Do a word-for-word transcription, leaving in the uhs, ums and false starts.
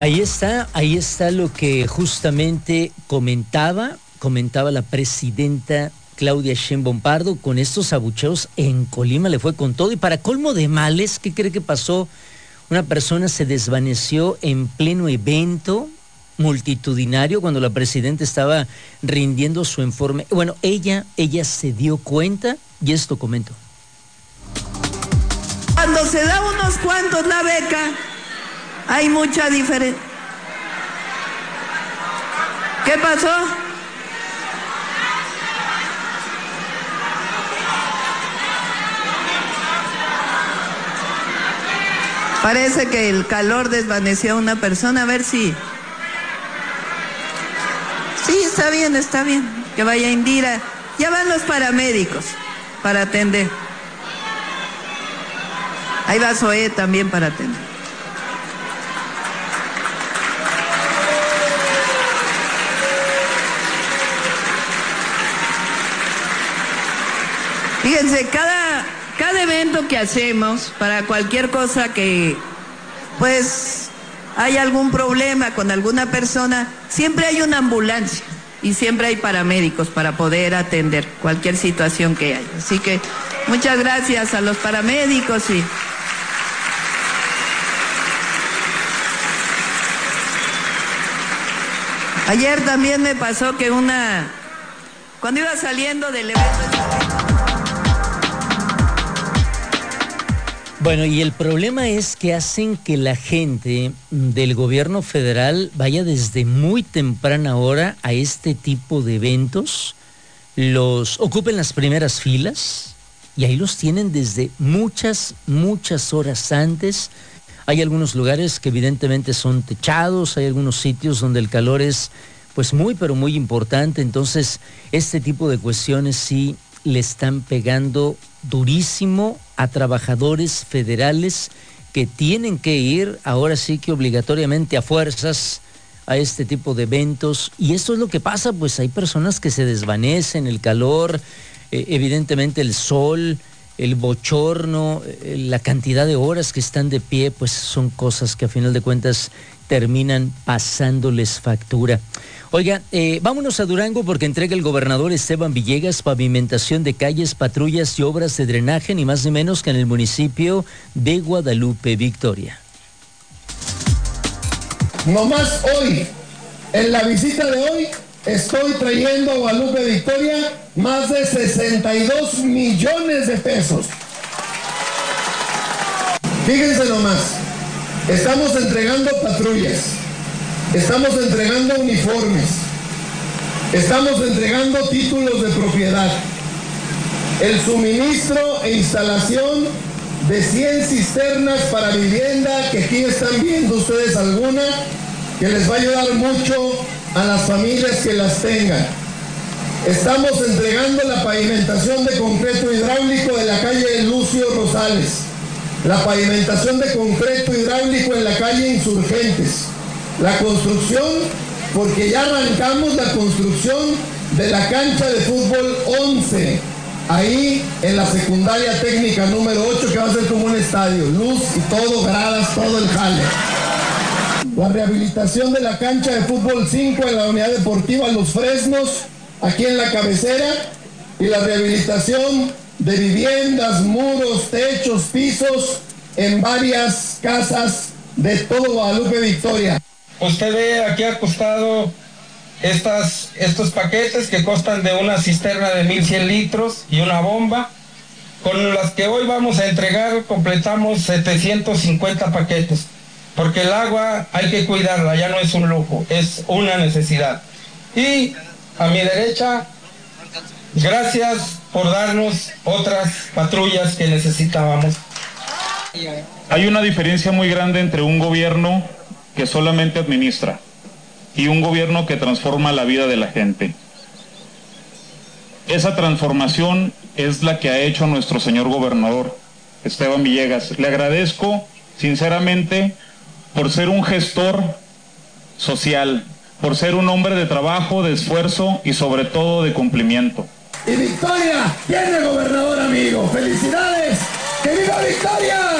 Ahí está, ahí está lo que justamente comentaba, comentaba la presidenta Claudia Sheinbaum Pardo. Con estos abucheos en Colima le fue con todo, y para colmo de males, ¿qué cree que pasó? Una persona se desvaneció en pleno evento multitudinario cuando la presidenta estaba rindiendo su informe. Bueno, ella, ella se dio cuenta y esto comentó. Cuando se da unos cuantos la beca, hay mucha diferencia. ¿Qué pasó? Parece que el calor desvaneció a una persona. A ver si... Sí, está bien, está bien. Que vaya Indira. Ya van los paramédicos para atender. Ahí va Zoé también para atender. Fíjense, cada, cada evento que hacemos, para cualquier cosa que, pues, hay algún problema con alguna persona, siempre hay una ambulancia y siempre hay paramédicos para poder atender cualquier situación que haya. Así que muchas gracias a los paramédicos y... Ayer también me pasó que una... Cuando iba saliendo del evento... Bueno, y el problema es que hacen que la gente del gobierno federal vaya desde muy temprana hora a este tipo de eventos, los ocupen las primeras filas y ahí los tienen desde muchas, muchas horas antes. Hay algunos lugares que evidentemente son techados, hay algunos sitios donde el calor es pues muy, pero muy importante. Entonces, este tipo de cuestiones sí le están pegando durísimo a trabajadores federales que tienen que ir ahora sí que obligatoriamente a fuerzas a este tipo de eventos. Y esto es lo que pasa, pues hay personas que se desvanecen, el calor, eh, evidentemente el sol, el bochorno, eh, la cantidad de horas que están de pie, pues son cosas que a final de cuentas terminan pasándoles factura. Oiga, eh, vámonos a Durango porque entrega el gobernador Esteban Villegas pavimentación de calles, patrullas y obras de drenaje, ni más ni menos que en el municipio de Guadalupe Victoria. Nomás hoy, en la visita de hoy, estoy trayendo a Guadalupe Victoria más de sesenta y dos millones de pesos. Fíjense nomás, estamos entregando patrullas. Estamos entregando uniformes, estamos entregando títulos de propiedad, el suministro e instalación de cien cisternas para vivienda, que aquí están viendo ustedes alguna, que les va a ayudar mucho a las familias que las tengan. Estamos entregando la pavimentación de concreto hidráulico de la calle Lucio Rosales, la pavimentación de concreto hidráulico en la calle Insurgentes, la construcción, porque ya arrancamos la construcción de la cancha de fútbol once, ahí en la secundaria técnica número ocho, que va a ser como un estadio, luz y todo, gradas, todo el jale. La rehabilitación de la cancha de fútbol cinco en la unidad deportiva Los Fresnos, aquí en la cabecera, y la rehabilitación de viviendas, muros, techos, pisos en varias casas de todo Guadalupe Victoria. Usted ve aquí acostado estas, estos paquetes que costan de una cisterna de mil cien litros y una bomba. Con las que hoy vamos a entregar completamos setecientos cincuenta paquetes, porque el agua hay que cuidarla, ya no es un lujo, es una necesidad. Y a mi derecha, gracias por darnos otras patrullas que necesitábamos. Hay una diferencia muy grande entre un gobierno que solamente administra y un gobierno que transforma la vida de la gente. Esa transformación es la que ha hecho nuestro señor gobernador Esteban Villegas. Le agradezco sinceramente por ser un gestor social, por ser un hombre de trabajo, de esfuerzo y sobre todo de cumplimiento. Y Victoria tiene gobernador amigo. ¡Felicidades! ¡Que viva Victoria!